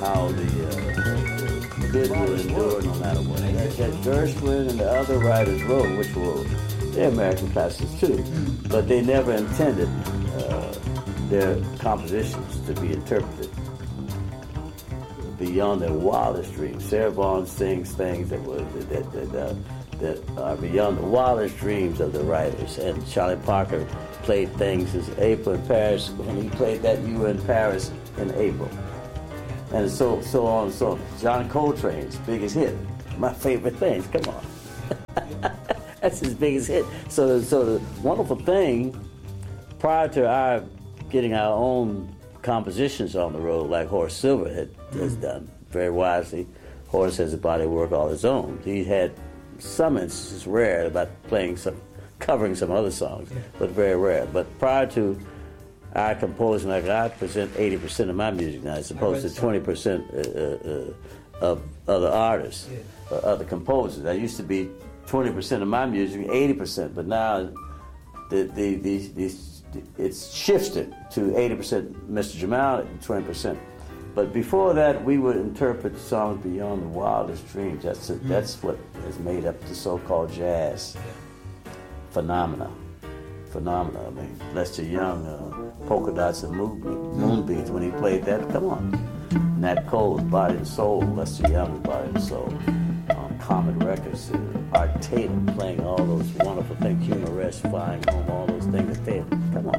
how the good will endure no matter what. That Gershwin and the other writers wrote, which were they're American classics too, but they never intended their compositions to be interpreted beyond their wildest dreams. Sarah Vaughan sings things that are beyond the wildest dreams of the writers, and Charlie Parker played things as April in Paris when he played that You Were in Paris in April, and so on and so on. John Coltrane's biggest hit, My Favorite Things. Come on, that's his biggest hit. So the wonderful thing, prior to our getting our own compositions on the road, like Horace Silver has done very wisely. Horace has a body of work all his own. He had some instances, rare, about covering some other songs, but very rare. But prior to our composing, like I present 80% of my music now, as opposed to 20% of other artists, other composers. I used to be 20% of my music, 80%, but now it's shifted to 80% Mr. Jamal and 20%. But before that, we would interpret songs beyond the wildest dreams. That's what has made up the so-called jazz phenomena. I mean, Lester Young, Polka Dots and Moonbeams, when he played that, come on. Nat Cole's Body and Soul, Lester Young's Body and Soul. Comet Records, Art Tatum playing all those wonderful things, Humor Rest, Flying Home, all those things that they, come on.